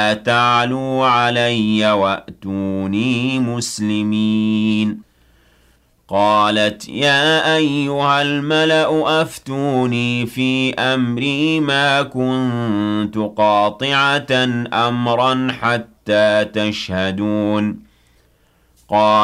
تعلوا علي وأتوني مسلمين قالت يا أيها الملأ أفتوني في أمري ما كنت قاطعة أمرا حتى تشهدون قال